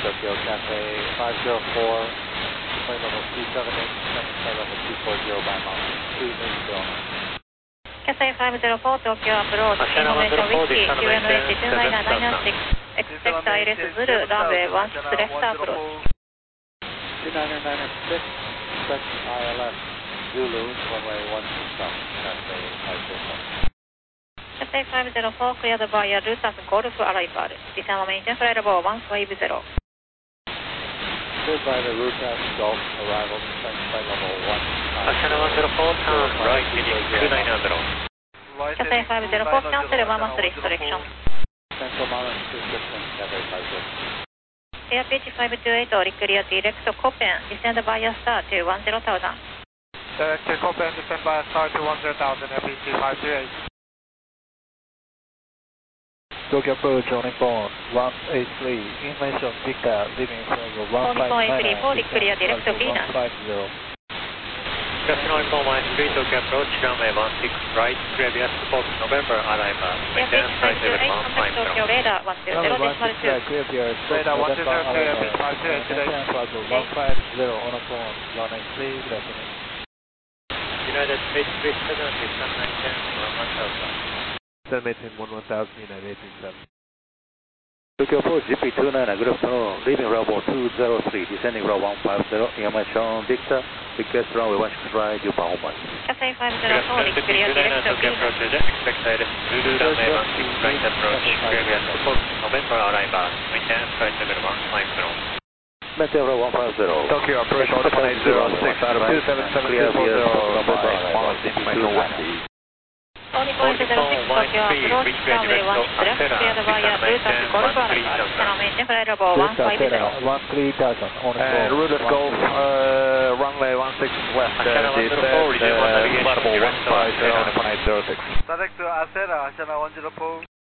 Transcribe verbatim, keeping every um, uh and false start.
Tokyo Cafe five zero four, flight level two seven eight, flight level two four zero by mountain, two main still. Cathay five zero four, Tokyo approach, information Whiskey, Q N H two nine nine nine six, expect I L S Zulu, runway one six left approach. two nine nine six, expect I L S Zulu, runway one six south, Cathay five zero four. Cathay five zero four, cleared via route as Golf arrival, descend maintain flight level one five zero. Cleared by the route as Golf arrival, descend flight level one five zero. Ashana one zero four, turn right, heading two nine zero. Cathay five zero four, cancel one one three restriction. Central Mountain restriction, Cathay five zero. Air pitch five two eight, clear direct Copen, descend via star to one zero thousand. Direct Copen, descend via star to one zero thousand, Air pitch five two eight. Tokyo approach, Oniphone one eight three, information Victor, leaving from one five nine nine, clear direct Venus. one five zero. Captain Oniphone one eight three, Tokyo approach, runway one six right, clear via Fox November, arrival, maintain flight level one five zero. Tokyo radar one two zero, decimal two. Clear via Radar one two zero two, Air pitch five two eight today. one five zero, Oniphone one eight three, good afternoon. United States three seven, descend maintain one thousand. Descend maintain one thousand, United eight seven. Tokyo approach, G P two nine nine, good afternoon, leaving runway two zero three, descending runway one five zero, information Victor, request runway one six right, due for Oman. Cathay five zero four, clear direct Tokyo approach, expect I L S Zulu, runway one six right approach, clear via Fox November, arrival, maintain flight level one five zero. Maintain runway one five zero. Tokyo approach, one eight zero six, out of two seven seven two four zero, by Mars information Whiskey. Oniphone zero six, Tokyo approach, runway one six left, cleared via route as Golf arrival, descend maintain flight level one five zero. one three thousand, And route as Golf, uh, runway one six left, uh, descend, uh, flight level one five zero, Oniphone eight zero six. Direct to Acera, Ashana one zero four.